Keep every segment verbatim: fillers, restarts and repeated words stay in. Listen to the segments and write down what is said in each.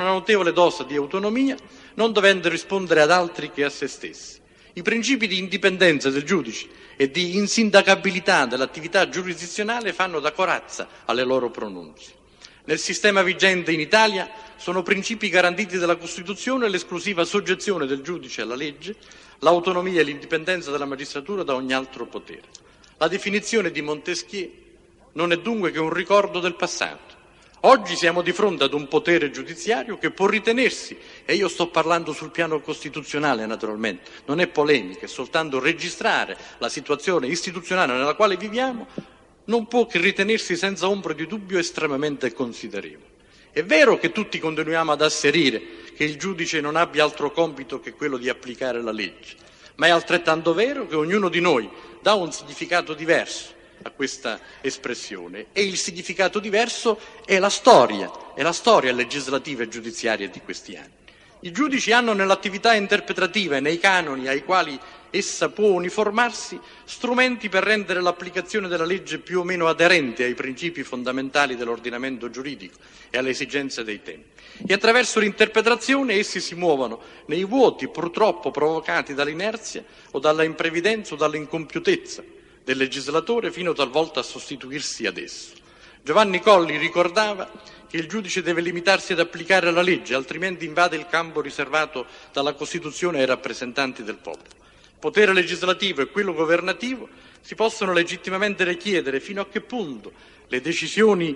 una notevole dose di autonomia, non dovendo rispondere ad altri che a se stessi. I principi di indipendenza del giudice e di insindacabilità dell'attività giurisdizionale fanno da corazza alle loro pronunce. Nel sistema vigente in Italia sono principi garantiti dalla Costituzione l'esclusiva soggezione del giudice alla legge, l'autonomia e l'indipendenza della magistratura da ogni altro potere. La definizione di Montesquieu non è dunque che un ricordo del passato. Oggi siamo di fronte ad un potere giudiziario che può ritenersi, e io sto parlando sul piano costituzionale naturalmente, non è polemica, è soltanto registrare la situazione istituzionale nella quale viviamo, non può che ritenersi senza ombra di dubbio estremamente considerevole. È vero che tutti continuiamo ad asserire che il giudice non abbia altro compito che quello di applicare la legge, ma è altrettanto vero che ognuno di noi dà un significato diverso a questa espressione, e il significato diverso è la storia, è la storia legislativa e giudiziaria di questi anni. I giudici hanno nell'attività interpretativa e nei canoni ai quali essa può uniformarsi strumenti per rendere l'applicazione della legge più o meno aderente ai principi fondamentali dell'ordinamento giuridico e alle esigenze dei tempi. E attraverso l'interpretazione essi si muovono nei vuoti purtroppo provocati dall'inerzia o dalla imprevidenza o dall'incompiutezza del legislatore fino talvolta a sostituirsi ad esso. Giovanni Colli ricordava che il giudice deve limitarsi ad applicare la legge, altrimenti invade il campo riservato dalla Costituzione ai rappresentanti del popolo. Il potere legislativo e quello governativo si possono legittimamente richiedere fino a che punto le decisioni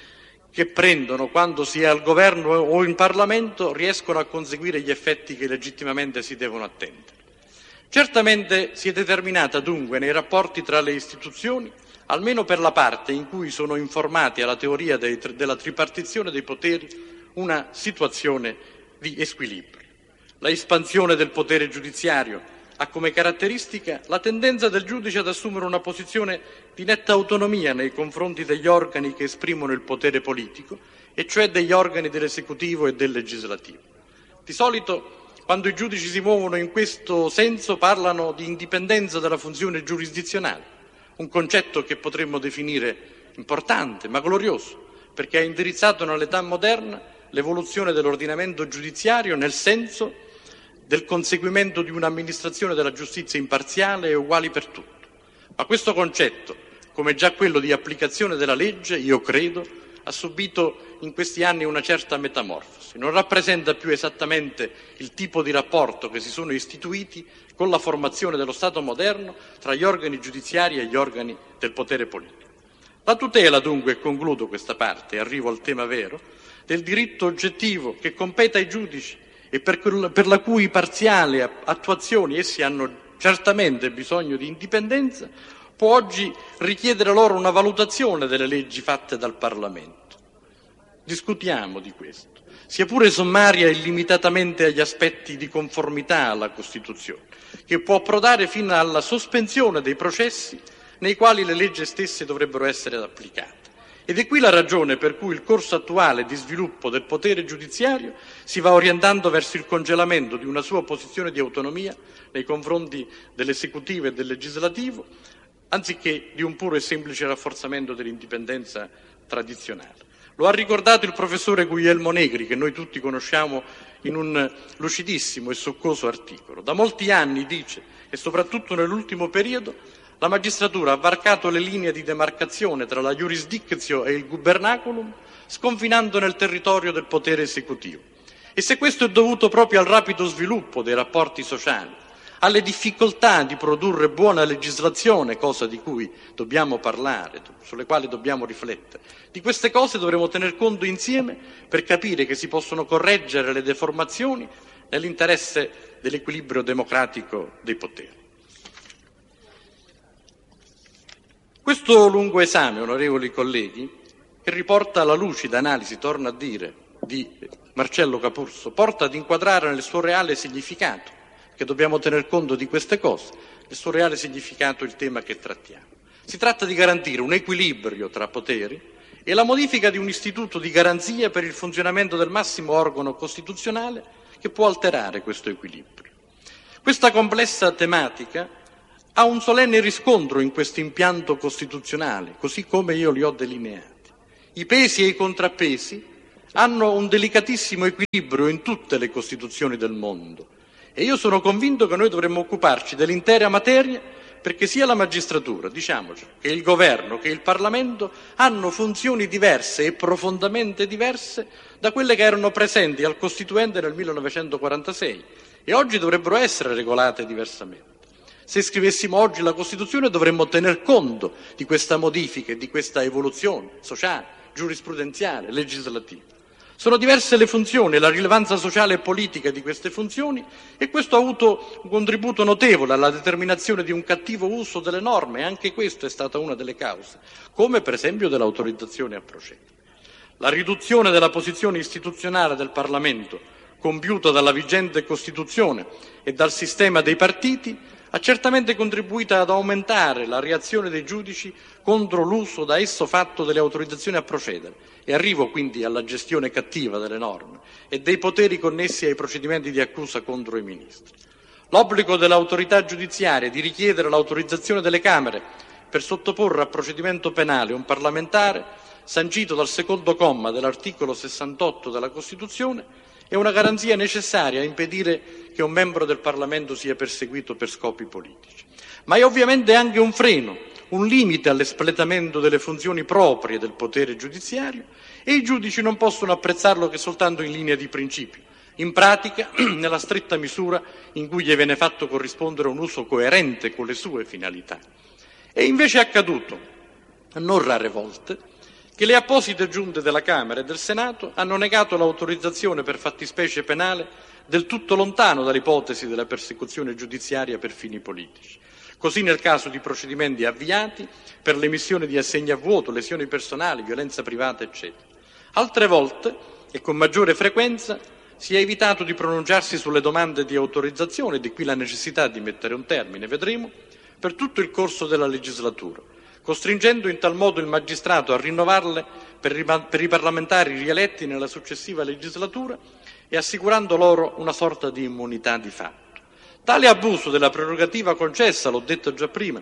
che prendono quando si è al governo o in Parlamento riescono a conseguire gli effetti che legittimamente si devono attendere. Certamente si è determinata dunque nei rapporti tra le istituzioni, almeno per la parte in cui sono informati alla teoria dei, della tripartizione dei poteri, una situazione di squilibrio. La espansione del potere giudiziario ha come caratteristica la tendenza del giudice ad assumere una posizione di netta autonomia nei confronti degli organi che esprimono il potere politico, e cioè degli organi dell'esecutivo e del legislativo. Di solito, quando i giudici si muovono in questo senso, parlano di indipendenza della funzione giurisdizionale, un concetto che potremmo definire importante ma glorioso, perché ha indirizzato nell'età moderna l'evoluzione dell'ordinamento giudiziario nel senso del conseguimento di un'amministrazione della giustizia imparziale e uguali per tutti. Ma questo concetto, come già quello di applicazione della legge, io credo, ha subito in questi anni una certa metamorfosi. Non rappresenta più esattamente il tipo di rapporto che si sono istituiti con la formazione dello Stato moderno tra gli organi giudiziari e gli organi del potere politico. La tutela, dunque, e concludo questa parte, arrivo al tema vero, del diritto oggettivo che compete ai giudici e per, per la cui parziale attuazione essi hanno certamente bisogno di indipendenza, può oggi richiedere loro una valutazione delle leggi fatte dal Parlamento. Discutiamo di questo, sia pure sommaria e limitatamente agli aspetti di conformità alla Costituzione, che può approdare fino alla sospensione dei processi nei quali le leggi stesse dovrebbero essere applicate. Ed è qui la ragione per cui il corso attuale di sviluppo del potere giudiziario si va orientando verso il congelamento di una sua posizione di autonomia nei confronti dell'esecutivo e del legislativo, anziché di un puro e semplice rafforzamento dell'indipendenza tradizionale. Lo ha ricordato il professore Guglielmo Negri, che noi tutti conosciamo, in un lucidissimo e succoso articolo. Da molti anni, dice, e soprattutto nell'ultimo periodo, la magistratura ha varcato le linee di demarcazione tra la jurisdictio e il gubernaculum, sconfinando nel territorio del potere esecutivo. E se questo è dovuto proprio al rapido sviluppo dei rapporti sociali, alle difficoltà di produrre buona legislazione, cosa di cui dobbiamo parlare, sulle quali dobbiamo riflettere, di queste cose dovremo tener conto insieme per capire che si possono correggere le deformazioni nell'interesse dell'equilibrio democratico dei poteri. Questo lungo esame, onorevoli colleghi, che riporta la lucida analisi, torno a dire, di Marcello Capurso, porta ad inquadrare nel suo reale significato, che dobbiamo tener conto di queste cose, nel suo reale significato il tema che trattiamo. Si tratta di garantire un equilibrio tra poteri e la modifica di un istituto di garanzia per il funzionamento del massimo organo costituzionale che può alterare questo equilibrio. Questa complessa tematica ha un solenne riscontro in questo impianto costituzionale, così come io li ho delineati. I pesi e i contrappesi hanno un delicatissimo equilibrio in tutte le Costituzioni del mondo e io sono convinto che noi dovremmo occuparci dell'intera materia perché sia la magistratura, diciamoci, che il governo, che il Parlamento hanno funzioni diverse e profondamente diverse da quelle che erano presenti al Costituente nel millenovecentoquarantasei e oggi dovrebbero essere regolate diversamente. Se scrivessimo oggi la Costituzione dovremmo tener conto di questa modifica e di questa evoluzione sociale, giurisprudenziale, legislativa. Sono diverse le funzioni e la rilevanza sociale e politica di queste funzioni e questo ha avuto un contributo notevole alla determinazione di un cattivo uso delle norme e anche questa è stata una delle cause, come per esempio dell'autorizzazione a procedere. La riduzione della posizione istituzionale del Parlamento, compiuta dalla vigente Costituzione e dal sistema dei partiti, ha certamente contribuito ad aumentare la reazione dei giudici contro l'uso da esso fatto delle autorizzazioni a procedere e arrivo quindi alla gestione cattiva delle norme e dei poteri connessi ai procedimenti di accusa contro i ministri. L'obbligo dell'autorità giudiziaria di richiedere l'autorizzazione delle Camere per sottoporre a procedimento penale un parlamentare, sancito dal secondo comma dell'articolo sessantotto della Costituzione, è una garanzia necessaria a impedire che un membro del Parlamento sia perseguito per scopi politici. Ma è ovviamente anche un freno, un limite all'espletamento delle funzioni proprie del potere giudiziario e i giudici non possono apprezzarlo che soltanto in linea di principio, in pratica nella stretta misura in cui gli viene fatto corrispondere un uso coerente con le sue finalità. E invece è accaduto, a non rare volte, che le apposite giunte della Camera e del Senato hanno negato l'autorizzazione per fattispecie penale del tutto lontano dall'ipotesi della persecuzione giudiziaria per fini politici. Così nel caso di procedimenti avviati per l'emissione di assegni a vuoto, lesioni personali, violenza privata, eccetera. Altre volte, e con maggiore frequenza, si è evitato di pronunciarsi sulle domande di autorizzazione, di qui la necessità di mettere un termine, vedremo, per tutto il corso della legislatura, costringendo in tal modo il magistrato a rinnovarle per i parlamentari rieletti nella successiva legislatura e assicurando loro una sorta di immunità di fatto. Tale abuso della prerogativa concessa, l'ho detto già prima,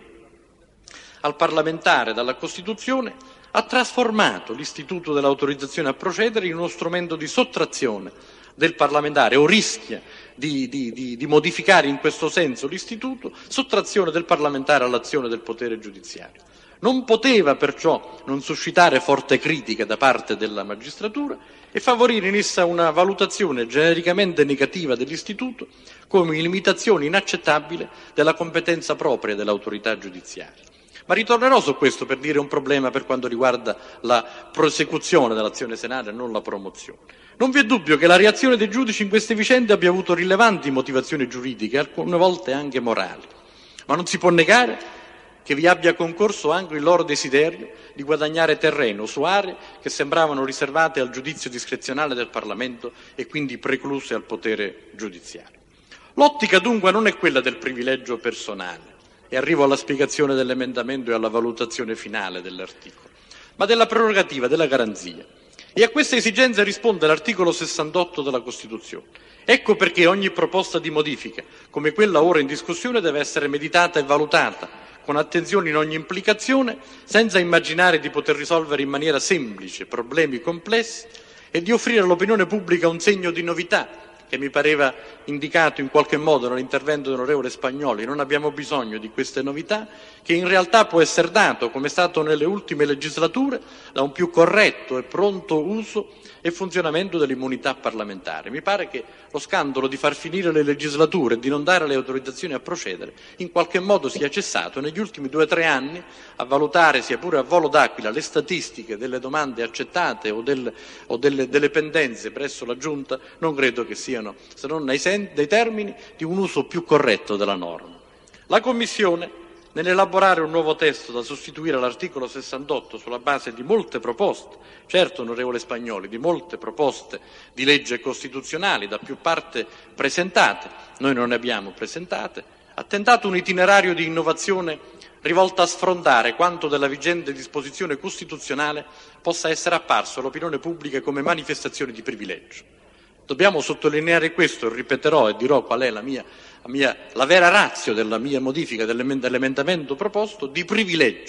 al parlamentare dalla Costituzione ha trasformato l'istituto dell'autorizzazione a procedere in uno strumento di sottrazione del parlamentare o rischia di, di, di, di modificare in questo senso l'istituto, sottrazione del parlamentare all'azione del potere giudiziario. Non poteva perciò non suscitare forte critica da parte della magistratura e favorire in essa una valutazione genericamente negativa dell'istituto come limitazione inaccettabile della competenza propria dell'autorità giudiziaria. Ma ritornerò su questo per dire un problema per quanto riguarda la prosecuzione dell'azione penale e non la promozione. Non vi è dubbio che la reazione dei giudici in queste vicende abbia avuto rilevanti motivazioni giuridiche, alcune volte anche morali, ma non si può negare che vi abbia concorso anche il loro desiderio di guadagnare terreno su aree che sembravano riservate al giudizio discrezionale del Parlamento e quindi precluse al potere giudiziario. L'ottica dunque non è quella del privilegio personale, e arrivo alla spiegazione dell'emendamento e alla valutazione finale dell'articolo, ma della prerogativa, della garanzia. E a questa esigenza risponde l'articolo sessantotto della Costituzione. Ecco perché ogni proposta di modifica, come quella ora in discussione, deve essere meditata e valutata con attenzione in ogni implicazione, senza immaginare di poter risolvere in maniera semplice problemi complessi e di offrire all'opinione pubblica un segno di novità, che mi pareva indicato in qualche modo nell'intervento dell'onorevole Spagnoli. Non abbiamo bisogno di queste novità, che in realtà può essere dato, come è stato nelle ultime legislature, da un più corretto e pronto uso e funzionamento dell'immunità parlamentare. Mi pare che lo scandalo di far finire le legislature e di non dare le autorizzazioni a procedere in qualche modo sia cessato. Negli ultimi due o tre anni, a valutare sia pure a volo d'aquila le statistiche delle domande accettate o, del, o delle, delle pendenze presso la Giunta, non credo che siano, se non nei, sen- nei termini, di un uso più corretto della norma. La Commissione, nell'elaborare un nuovo testo da sostituire all'articolo sessantotto sulla base di molte proposte, certo onorevole Spagnoli, di molte proposte di legge costituzionali da più parte presentate, noi non ne abbiamo presentate, ha tentato un itinerario di innovazione rivolta a sfrontare quanto della vigente disposizione costituzionale possa essere apparso all'opinione pubblica come manifestazione di privilegio. Dobbiamo sottolineare questo, ripeterò e dirò qual è la mia, la mia, la vera ratio della mia modifica dell'emendamento proposto, di privilegio.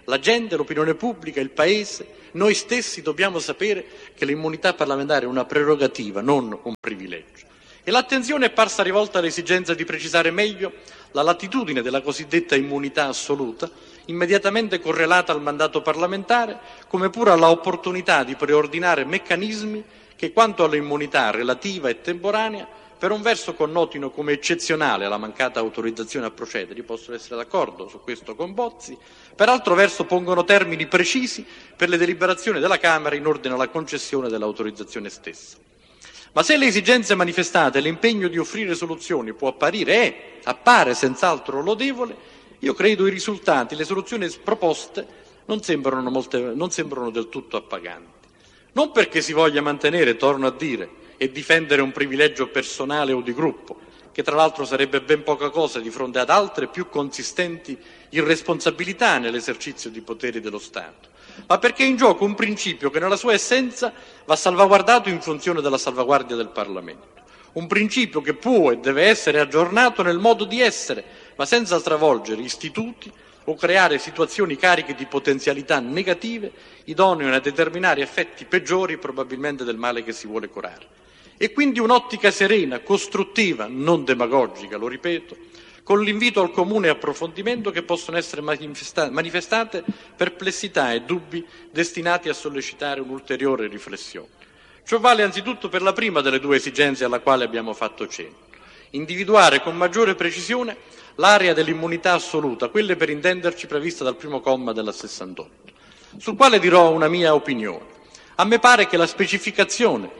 La gente, l'opinione pubblica, il Paese, noi stessi dobbiamo sapere che l'immunità parlamentare è una prerogativa, non un privilegio. E l'attenzione è parsa rivolta all'esigenza di precisare meglio la latitudine della cosiddetta immunità assoluta, immediatamente correlata al mandato parlamentare, come pure alla opportunità di preordinare meccanismi che, quanto all'immunità relativa e temporanea, per un verso connotino come eccezionale la mancata autorizzazione a procedere, io posso essere d'accordo su questo con Bozzi, per altro verso pongono termini precisi per le deliberazioni della Camera in ordine alla concessione dell'autorizzazione stessa. Ma se le esigenze manifestate e l'impegno di offrire soluzioni può apparire e appare senz'altro lodevole, io credo i risultati, le soluzioni proposte non sembrano, molte, non sembrano del tutto appaganti. Non perché si voglia mantenere, torno a dire, e difendere un privilegio personale o di gruppo, che tra l'altro sarebbe ben poca cosa di fronte ad altre più consistenti irresponsabilità nell'esercizio di poteri dello Stato, ma perché è in gioco un principio che nella sua essenza va salvaguardato in funzione della salvaguardia del Parlamento. Un principio che può e deve essere aggiornato nel modo di essere, ma senza stravolgere istituti o creare situazioni cariche di potenzialità negative, idonee a determinare effetti peggiori probabilmente del male che si vuole curare. E quindi un'ottica serena, costruttiva, non demagogica, lo ripeto, con l'invito al comune approfondimento che possono essere manifestate perplessità e dubbi destinati a sollecitare un'ulteriore riflessione. Ciò vale anzitutto per la prima delle due esigenze alla quale abbiamo fatto cenno: individuare con maggiore precisione l'area dell'immunità assoluta, quelle per intenderci prevista dal primo comma della sessantotto, sul quale dirò una mia opinione. A me pare che la specificazione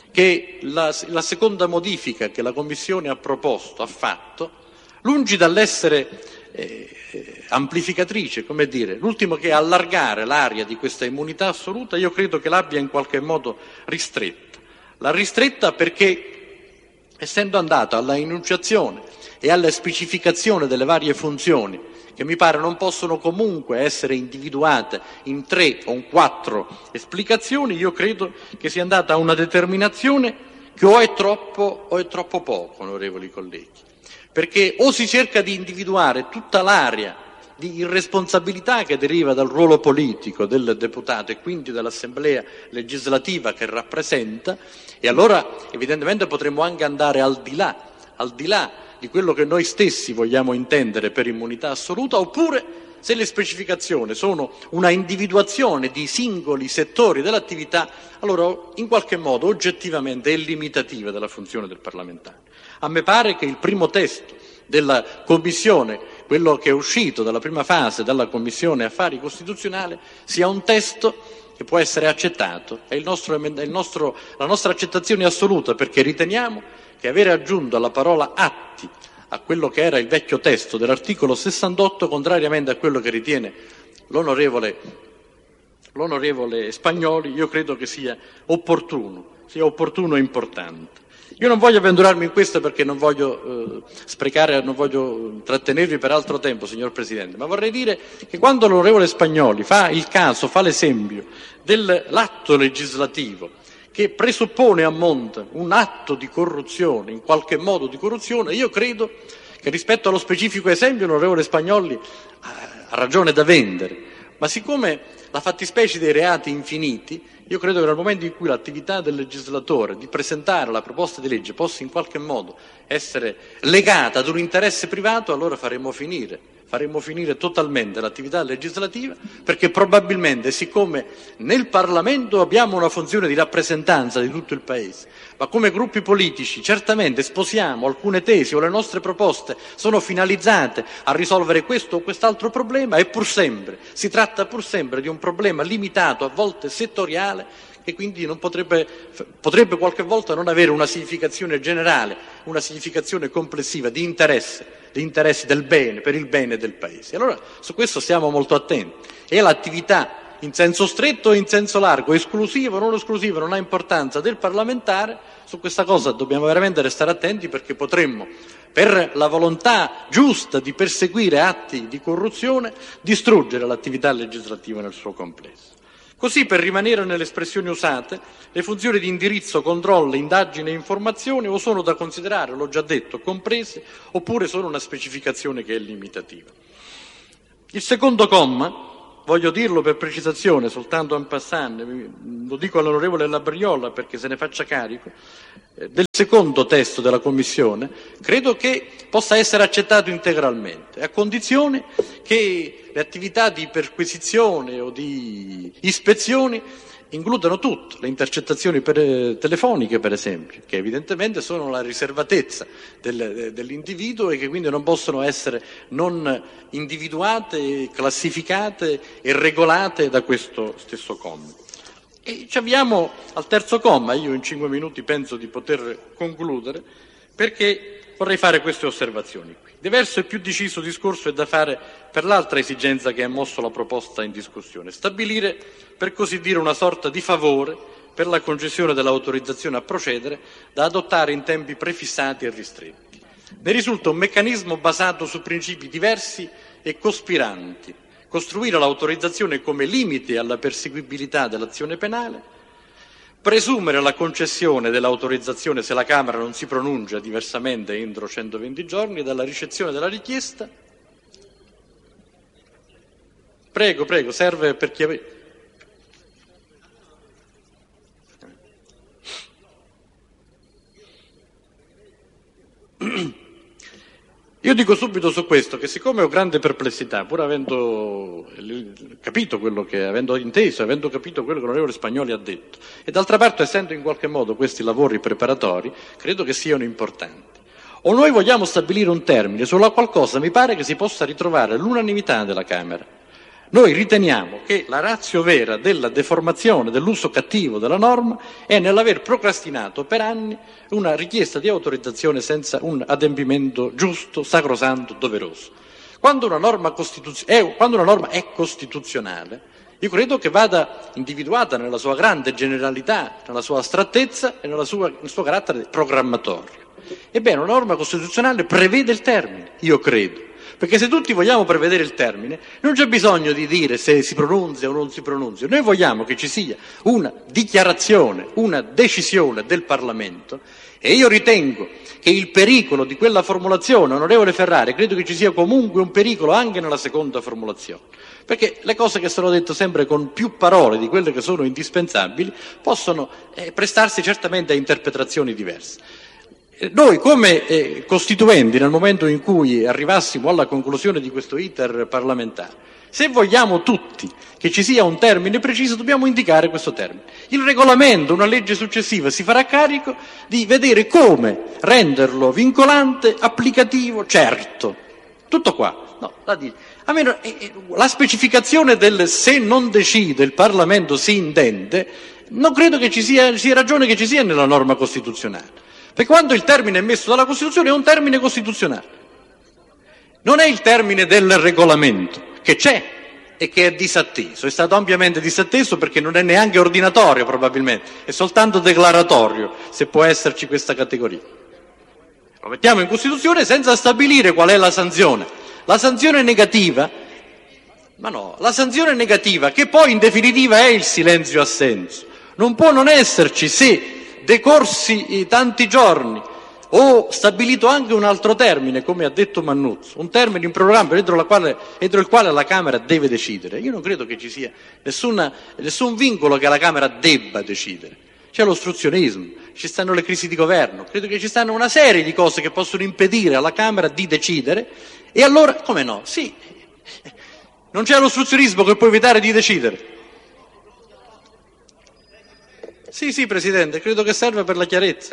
che la, la seconda modifica che la Commissione ha proposto, ha fatto, lungi dall'essere eh, amplificatrice, come dire, l'ultimo che è allargare l'area di questa immunità assoluta, io credo che l'abbia in qualche modo ristretta. L'ha ristretta perché, essendo andata alla enunciazione e alla specificazione delle varie funzioni, che mi pare non possono comunque essere individuate in tre o in quattro esplicazioni, io credo che sia andata a una determinazione che o è troppo o è troppo poco, onorevoli colleghi, perché o si cerca di individuare tutta l'area di irresponsabilità che deriva dal ruolo politico del deputato e quindi dell'Assemblea legislativa che rappresenta, e allora evidentemente potremmo anche andare al di là, al di là di quello che noi stessi vogliamo intendere per immunità assoluta, oppure se le specificazioni sono una individuazione di singoli settori dell'attività, allora in qualche modo oggettivamente è limitativa della funzione del parlamentare. A me pare che il primo testo della Commissione, quello che è uscito dalla prima fase dalla Commissione Affari Costituzionali, sia un testo che può essere accettato. È il nostro, è il nostro, la nostra accettazione assoluta, perché riteniamo che avere aggiunto la parola atti a quello che era il vecchio testo dell'articolo sessantotto, contrariamente a quello che ritiene l'onorevole, l'onorevole Spagnoli, io credo che sia opportuno, sia opportuno e importante. Io non voglio avventurarmi in questo perché non voglio eh, sprecare, non voglio trattenervi per altro tempo, signor Presidente, ma vorrei dire che quando l'onorevole Spagnoli fa il caso, fa l'esempio dell'atto legislativo che presuppone a monte un atto di corruzione, in qualche modo di corruzione, io credo che rispetto allo specifico esempio l'onorevole Spagnoli ha ragione da vendere, ma siccome la fattispecie dei reati infiniti, io credo che nel momento in cui l'attività del legislatore di presentare la proposta di legge possa in qualche modo essere legata ad un interesse privato, allora faremo finire. faremo finire totalmente l'attività legislativa, perché probabilmente, siccome nel Parlamento abbiamo una funzione di rappresentanza di tutto il Paese, ma come gruppi politici certamente sposiamo alcune tesi o le nostre proposte sono finalizzate a risolvere questo o quest'altro problema, e pur sempre, si tratta pur sempre di un problema limitato, a volte settoriale, che quindi non potrebbe, potrebbe qualche volta non avere una significazione generale, una significazione complessiva di interesse, di interessi del bene, per il bene del Paese. Allora su questo stiamo molto attenti. È l'attività in senso stretto e in senso largo, esclusivo o non esclusivo, non ha importanza, del parlamentare. Su questa cosa dobbiamo veramente restare attenti, perché potremmo, per la volontà giusta di perseguire atti di corruzione, distruggere l'attività legislativa nel suo complesso. Così, per rimanere nelle espressioni usate, le funzioni di indirizzo, controllo, indagine e informazione o sono da considerare, l'ho già detto, comprese, oppure sono una specificazione che è limitativa. Il secondo comma voglio dirlo per precisazione, soltanto en passant, lo dico all'onorevole Labriola perché se ne faccia carico, del secondo testo della Commissione, credo che possa essere accettato integralmente, a condizione che le attività di perquisizione o di ispezioni includano tutto, le intercettazioni per, telefoniche per esempio, che evidentemente sono la riservatezza del, dell'individuo e che quindi non possono essere non individuate, classificate e regolate da questo stesso comma. E ci avviamo al terzo comma, io in cinque minuti penso di poter concludere, perché vorrei fare queste osservazioni qui. Diverso e più deciso discorso è da fare per l'altra esigenza che ha mosso la proposta in discussione, stabilire, per così dire, una sorta di favore per la concessione dell'autorizzazione a procedere da adottare in tempi prefissati e ristretti. Ne risulta un meccanismo basato su principi diversi e cospiranti: costruire l'autorizzazione come limite alla perseguibilità dell'azione penale, presumere la concessione dell'autorizzazione se la Camera non si pronuncia diversamente entro centoventi giorni dalla ricezione della richiesta. Prego, prego, serve per chi aveva... Io dico subito su questo che siccome ho grande perplessità, pur avendo capito quello che, avendo inteso, avendo capito quello che l'onorevole Spagnoli ha detto, e d'altra parte essendo in qualche modo questi lavori preparatori, credo che siano importanti. O noi vogliamo stabilire un termine sulla qualcosa mi pare che si possa ritrovare l'unanimità della Camera. Noi riteniamo che la ratio vera della deformazione, dell'uso cattivo della norma è nell'aver procrastinato per anni una richiesta di autorizzazione senza un adempimento giusto, sacrosanto, doveroso. Quando una norma, costituz- è, quando una norma è costituzionale, io credo che vada individuata nella sua grande generalità, nella sua astrattezza e nella sua, nel suo carattere programmatorio. Ebbene, una norma costituzionale prevede il termine, io credo. Perché se tutti vogliamo prevedere il termine, non c'è bisogno di dire se si pronunzia o non si pronunzia. Noi vogliamo che ci sia una dichiarazione, una decisione del Parlamento, e io ritengo che il pericolo di quella formulazione, onorevole Ferrari, credo che ci sia comunque un pericolo anche nella seconda formulazione. Perché le cose che sono dette sempre con più parole di quelle che sono indispensabili possono eh, prestarsi certamente a interpretazioni diverse. Noi come eh, costituenti, nel momento in cui arrivassimo alla conclusione di questo iter parlamentare, se vogliamo tutti che ci sia un termine preciso, dobbiamo indicare questo termine. Il regolamento, una legge successiva, si farà carico di vedere come renderlo vincolante, applicativo, certo. Tutto qua. No, da dire. A meno, eh, la specificazione del se non decide il Parlamento si intende, non credo che ci sia, sia ragione che ci sia nella norma costituzionale. Perché quando il termine è messo dalla Costituzione è un termine costituzionale. Non è il termine del regolamento, che c'è e che è disatteso. È stato ampiamente disatteso perché non è neanche ordinatorio probabilmente, è soltanto declaratorio, se può esserci questa categoria. Lo mettiamo in Costituzione senza stabilire qual è la sanzione. La sanzione negativa, ma no, la sanzione negativa, che poi in definitiva è il silenzio assenso, non può non esserci se decorsi tanti giorni o stabilito anche un altro termine, come ha detto Mannuzzo, un termine improrogabile entro, la quale, entro il quale la Camera deve decidere. Io non credo che ci sia nessuna, nessun vincolo che la Camera debba decidere. C'è l'ostruzionismo, ci stanno le crisi di governo, credo che ci stanno una serie di cose che possono impedire alla Camera di decidere, e allora, come no? Sì, non c'è l'ostruzionismo che può evitare di decidere. Sì, sì, Presidente, credo che serva per la chiarezza.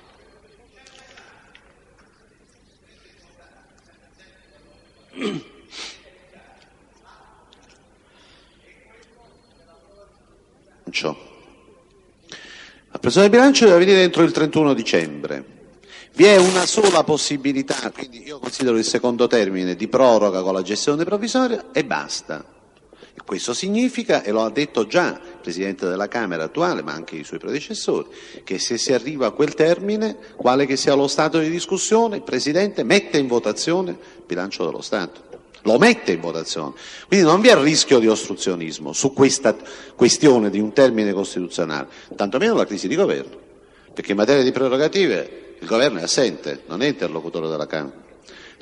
La pressione del bilancio deve avvenire entro il trentuno dicembre. Vi è una sola possibilità, quindi io considero il secondo termine di proroga con la gestione provvisoria e basta. Questo significa, e lo ha detto già il Presidente della Camera attuale, ma anche i suoi predecessori, che se si arriva a quel termine, quale che sia lo stato di discussione, il Presidente mette in votazione il bilancio dello Stato. Lo mette in votazione. Quindi non vi è rischio di ostruzionismo su questa questione di un termine costituzionale, tantomeno la crisi di governo, perché in materia di prerogative il governo è assente, non è interlocutore della Camera.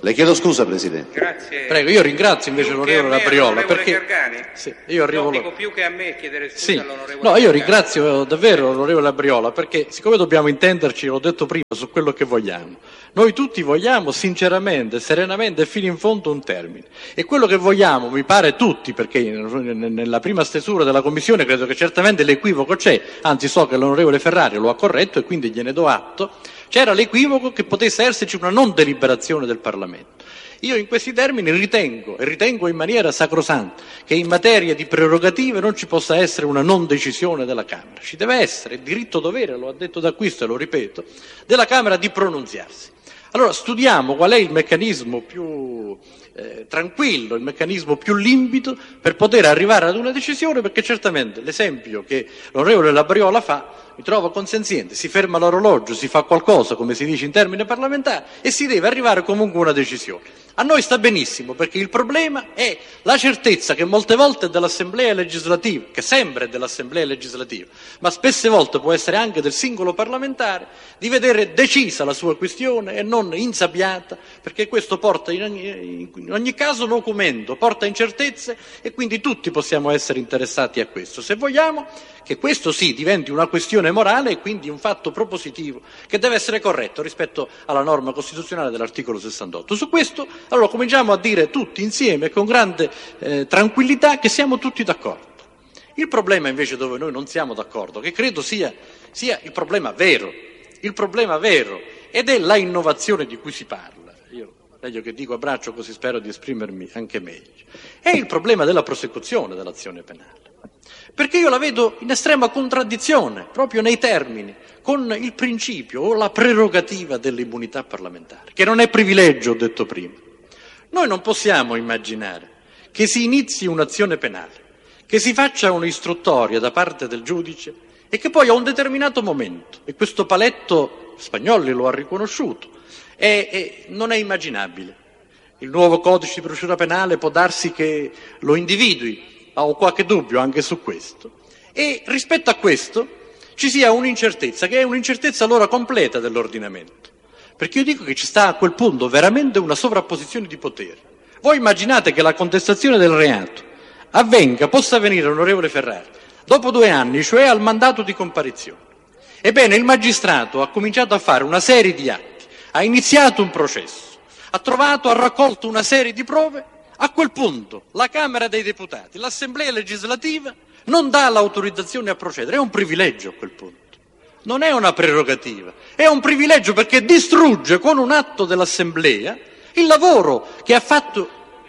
Le chiedo scusa, Presidente. Grazie. Prego, io ringrazio invece l'onorevole Labriola perché Gargani? sì, io arrivo No, dico più che a me chiedere scusa sì. all'onorevole No, io Gargani. ringrazio davvero l'onorevole Labriola perché siccome dobbiamo intenderci, l'ho detto prima, su quello che vogliamo. Noi tutti vogliamo sinceramente, serenamente e fino in fondo un termine. E quello che vogliamo, mi pare tutti, perché nella prima stesura della Commissione credo che certamente l'equivoco c'è, anzi so che l'onorevole Ferrari lo ha corretto e quindi gliene do atto, c'era l'equivoco che potesse esserci una non deliberazione del Parlamento. Io in questi termini ritengo, e ritengo in maniera sacrosanta, che in materia di prerogative non ci possa essere una non decisione della Camera. Ci deve essere il diritto dovere, lo ha detto D'Acquisto e lo ripeto, della Camera di pronunziarsi. Allora studiamo qual è il meccanismo più eh, tranquillo, il meccanismo più limpido per poter arrivare ad una decisione, perché certamente l'esempio che l'onorevole Labriola fa mi trovo consenziente, si ferma l'orologio, si fa qualcosa, come si dice in termini parlamentari, e si deve arrivare comunque a una decisione. A noi sta benissimo, perché il problema è la certezza che molte volte è dell'Assemblea legislativa, che sempre è dell'Assemblea legislativa, ma spesse volte può essere anche del singolo parlamentare, di vedere decisa la sua questione e non insabbiata, perché questo porta in ogni, in ogni caso documento, porta incertezze e quindi tutti possiamo essere interessati a questo. Se vogliamo che questo sì diventi una questione morale e quindi un fatto propositivo che deve essere corretto rispetto alla norma costituzionale dell'articolo sessantotto. Su questo allora cominciamo a dire tutti insieme con grande eh, tranquillità che siamo tutti d'accordo. Il problema invece dove noi non siamo d'accordo, che credo sia, sia il problema vero, il problema vero, ed è la innovazione di cui si parla. Io meglio che dico a braccio, così spero di esprimermi anche meglio. È il problema della prosecuzione dell'azione penale. Perché io la vedo in estrema contraddizione, proprio nei termini, con il principio o la prerogativa dell'immunità parlamentare, che non è privilegio, ho detto prima. Noi non possiamo immaginare che si inizi un'azione penale, che si faccia un'istruttoria da parte del giudice e che poi a un determinato momento, e questo Paletto Spagnolli lo ha riconosciuto, è, è, non è immaginabile. Il nuovo codice di procedura penale può darsi che lo individui, ho qualche dubbio anche su questo, e rispetto a questo ci sia un'incertezza, che è un'incertezza allora completa dell'ordinamento, perché io dico che ci sta a quel punto veramente una sovrapposizione di poteri. Voi immaginate che la contestazione del reato avvenga, possa avvenire, onorevole Ferrari, dopo due anni, cioè al mandato di comparizione. Ebbene, il magistrato ha cominciato a fare una serie di atti, ha iniziato un processo, ha trovato, ha raccolto una serie di prove. A quel punto la Camera dei Deputati, l'Assemblea legislativa non dà l'autorizzazione a procedere, è un privilegio a quel punto, non è una prerogativa, è un privilegio perché distrugge con un atto dell'Assemblea il lavoro che ha fatto.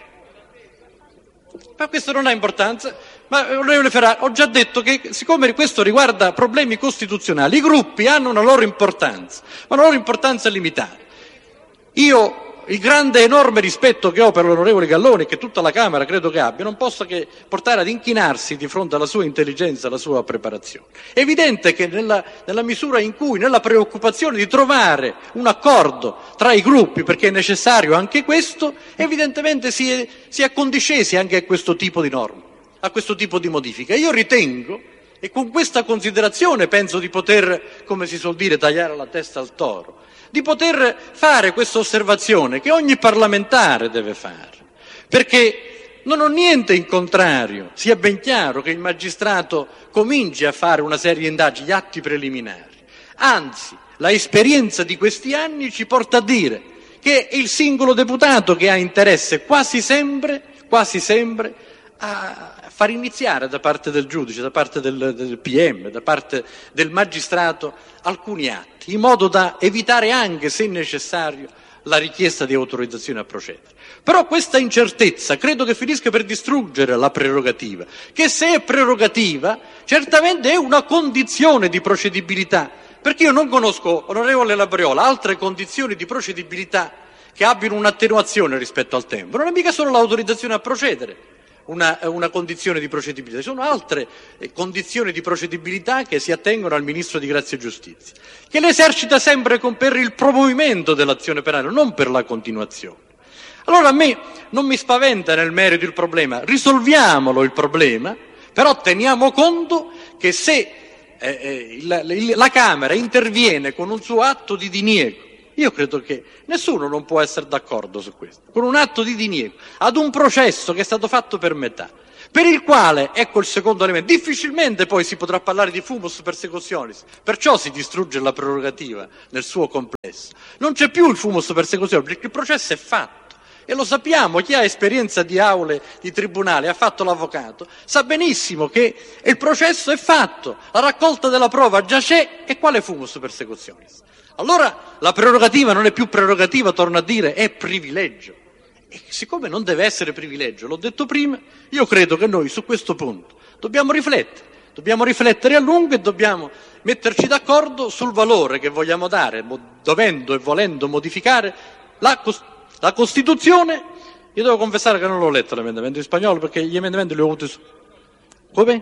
Ma questo non ha importanza, ma onorevole Ferrari, ho già detto che siccome questo riguarda problemi costituzionali, i gruppi hanno una loro importanza, ma una loro importanza limitata. Io il grande enorme rispetto che ho per l'onorevole Galloni e che tutta la Camera credo che abbia, non posso che portare ad inchinarsi di fronte alla sua intelligenza, alla sua preparazione. È evidente che nella, nella misura in cui, nella preoccupazione di trovare un accordo tra i gruppi, perché è necessario anche questo, evidentemente si è, si è accondiscesi anche a questo tipo di norme, a questo tipo di modifica. Io ritengo, e con questa considerazione penso di poter, come si suol dire, tagliare la testa al toro, di poter fare questa osservazione che ogni parlamentare deve fare, perché non ho niente in contrario, sia ben chiaro che il magistrato cominci a fare una serie di indagini, gli atti preliminari, anzi la esperienza di questi anni ci porta a dire che è il singolo deputato che ha interesse quasi sempre, quasi sempre a far iniziare da parte del giudice, da parte del, del P M, da parte del magistrato alcuni atti, in modo da evitare anche, se necessario, la richiesta di autorizzazione a procedere. Però questa incertezza credo che finisca per distruggere la prerogativa, che se è prerogativa certamente è una condizione di procedibilità, perché io non conosco, onorevole Labriola, altre condizioni di procedibilità che abbiano un'attenuazione rispetto al tempo. Non è mica solo l'autorizzazione a procedere Una, una condizione di procedibilità, ci sono altre eh, condizioni di procedibilità che si attengono al Ministro di Grazia e Giustizia, che le esercita sempre con, per il promuovimento dell'azione penale, non per la continuazione. Allora a me non mi spaventa nel merito il problema, risolviamolo il problema, però teniamo conto che se eh, eh, la, la Camera interviene con un suo atto di diniego Io credo che nessuno non può essere d'accordo su questo, con un atto di diniego ad un processo che è stato fatto per metà, per il quale, ecco il secondo elemento, difficilmente poi si potrà parlare di fumus persecutionis, perciò si distrugge la prerogativa nel suo complesso. Non c'è più il fumus persecutionis, perché il processo è fatto. E lo sappiamo, chi ha esperienza di aule, di tribunali, ha fatto l'avvocato, sa benissimo che il processo è fatto, la raccolta della prova già c'è, e quale fumus persecutionis? Allora la prerogativa non è più prerogativa, torno a dire, è privilegio. E siccome non deve essere privilegio, l'ho detto prima, io credo che noi su questo punto dobbiamo riflettere, dobbiamo riflettere a lungo e dobbiamo metterci d'accordo sul valore che vogliamo dare, dovendo e volendo modificare la Costituzione. La Costituzione, io devo confessare che non l'ho letto l'emendamento in spagnolo perché gli emendamenti li ho avuti su... Come?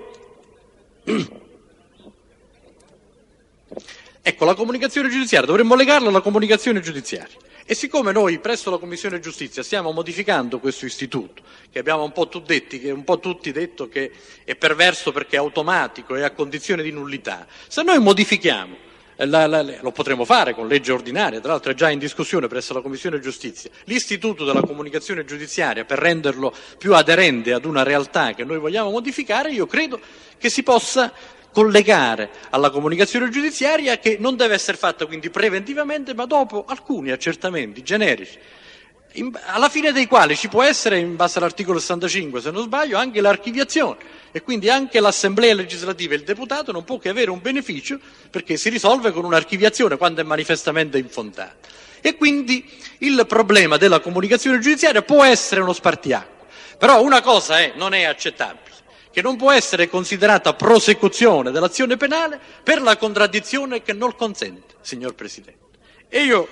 Ecco, la comunicazione giudiziaria, dovremmo legarla alla comunicazione giudiziaria. E siccome noi presso la Commissione Giustizia stiamo modificando questo istituto, che abbiamo un po' tutti detti, che un po' tutti detto che è perverso perché è automatico e a condizione di nullità, se noi modifichiamo La, la, lo potremo fare con legge ordinaria, tra l'altro è già in discussione presso la Commissione Giustizia, l'istituto della comunicazione giudiziaria per renderlo più aderente ad una realtà che noi vogliamo modificare, io credo che si possa collegare alla comunicazione giudiziaria, che non deve essere fatta quindi preventivamente ma dopo alcuni accertamenti generici, in, alla fine dei quali ci può essere, in base all'articolo sessantacinque se non sbaglio, anche l'archiviazione, e quindi anche l'Assemblea legislativa e il deputato non può che avere un beneficio perché si risolve con un'archiviazione quando è manifestamente infondata. E quindi il problema della comunicazione giudiziaria può essere uno spartiacque, però una cosa è, non è accettabile, che non può essere considerata prosecuzione dell'azione penale per la contraddizione che non consente, signor Presidente. E io,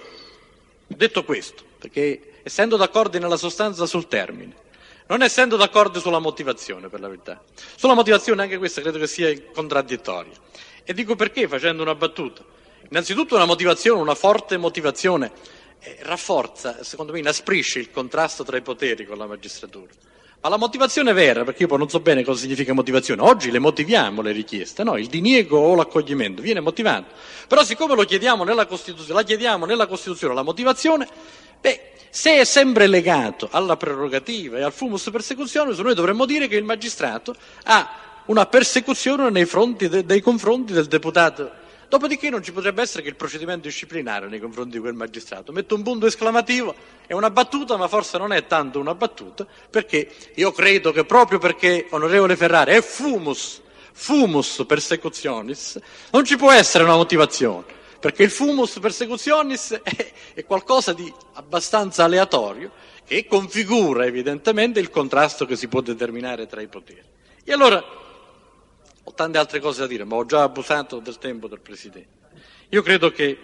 detto questo, perché essendo d'accordo nella sostanza sul termine, non essendo d'accordo sulla motivazione, per la verità. Sulla motivazione anche questa credo che sia contraddittoria. E dico perché, facendo una battuta. Innanzitutto una motivazione, una forte motivazione, eh, rafforza, secondo me inasprisce il contrasto tra i poteri con la magistratura. Ma la motivazione vera, perché io poi non so bene cosa significa motivazione, oggi le motiviamo le richieste, no? Il diniego o l'accoglimento viene motivato. Però siccome lo chiediamo nella Costituzione, la chiediamo nella Costituzione la motivazione, beh, se è sempre legato alla prerogativa e al fumus persecutionis, noi dovremmo dire che il magistrato ha una persecuzione nei, fronti de, nei confronti del deputato. Dopodiché non ci potrebbe essere che il procedimento disciplinare nei confronti di quel magistrato. Metto un punto esclamativo, è una battuta, ma forse non è tanto una battuta, perché io credo che proprio perché, onorevole Ferrari, è fumus, fumus persecutionis, non ci può essere una motivazione. Perché il fumus persecutionis è, è qualcosa di abbastanza aleatorio che configura evidentemente il contrasto che si può determinare tra i poteri. E allora, ho tante altre cose da dire, ma ho già abusato del tempo del Presidente. Io credo che,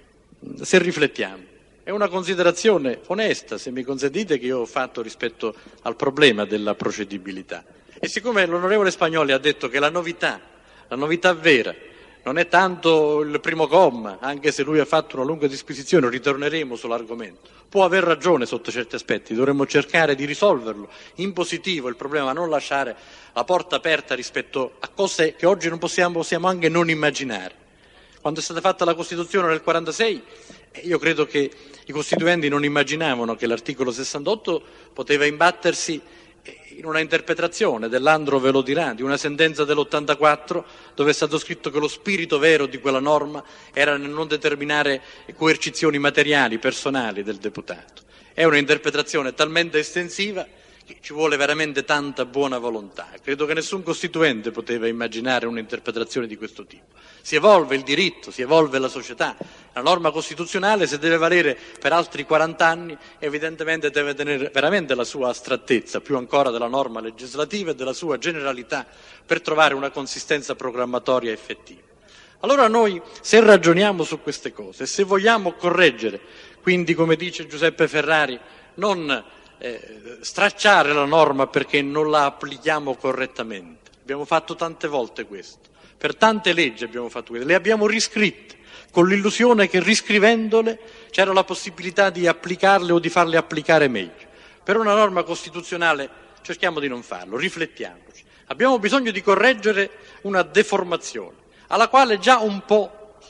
se riflettiamo, è una considerazione onesta, se mi consentite, che io ho fatto rispetto al problema della procedibilità. E siccome l'onorevole Spagnoli ha detto che la novità, la novità vera, non è tanto il primo comma, anche se lui ha fatto una lunga disquisizione, ritorneremo sull'argomento. Può aver ragione sotto certi aspetti, dovremmo cercare di risolverlo in positivo il problema, non lasciare la porta aperta rispetto a cose che oggi non possiamo, possiamo anche non immaginare. Quando è stata fatta la Costituzione nel quarantasei, io credo che i costituenti non immaginavano che l'articolo sessantotto poteva imbattersi in una interpretazione dell'Andro ve lo dirà, di una sentenza dell'ottantaquattro dove è stato scritto che lo spirito vero di quella norma era nel non determinare coercizioni materiali, personali del deputato. È un'interpretazione talmente estensiva che ci vuole veramente tanta buona volontà. Credo che nessun costituente poteva immaginare un'interpretazione di questo tipo. Si evolve il diritto, si evolve la società. La norma costituzionale, se deve valere per altri quaranta anni, evidentemente deve tenere veramente la sua astrattezza, più ancora della norma legislativa e della sua generalità, per trovare una consistenza programmatoria effettiva. Allora noi, se ragioniamo su queste cose, se vogliamo correggere, quindi come dice Giuseppe Ferrari, non eh, stracciare la norma perché non la applichiamo correttamente. Abbiamo fatto tante volte questo, per tante leggi abbiamo fatto questo, le abbiamo riscritte con l'illusione che riscrivendole c'era la possibilità di applicarle o di farle applicare meglio. Per una norma costituzionale cerchiamo di non farlo, riflettiamoci. Abbiamo bisogno di correggere una deformazione, alla quale già un po'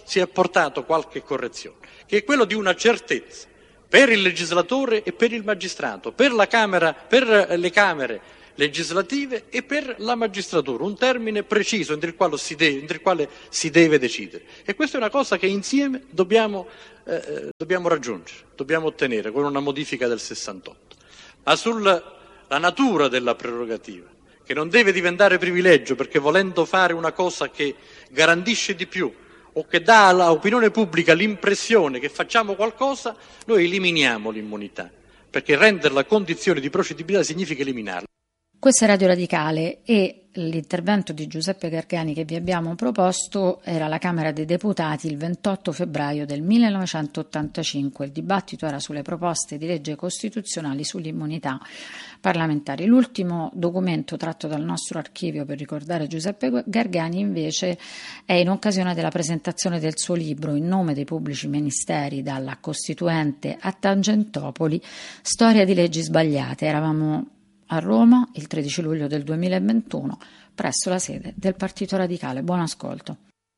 si è apportato qualche correzione, che è quello di una certezza per il legislatore e per il magistrato, per la Camera, per le Camere legislative e per la magistratura, un termine preciso entro il quale si deve, entro il quale si deve decidere. E questa è una cosa che insieme dobbiamo, eh, dobbiamo raggiungere, dobbiamo ottenere con una modifica del sessantotto. Ma sulla natura della prerogativa, che non deve diventare privilegio, perché volendo fare una cosa che garantisce di più o che dà all'opinione pubblica l'impressione che facciamo qualcosa, noi eliminiamo l'immunità, perché renderla condizione di procedibilità significa eliminarla. Questa è Radio Radicale e l'intervento di Giuseppe Gargani che vi abbiamo proposto era alla Camera dei Deputati il ventotto febbraio del millenovecentottantacinque. Il dibattito era sulle proposte di legge costituzionali sull'immunità parlamentari. L'ultimo documento tratto dal nostro archivio per ricordare Giuseppe Gargani invece è in occasione della presentazione del suo libro In nome dei pubblici ministeri, dalla Costituente a Tangentopoli, storia di leggi sbagliate. Eravamo a Roma il tredici luglio del duemilaventuno presso la sede del Partito Radicale. Buon ascolto.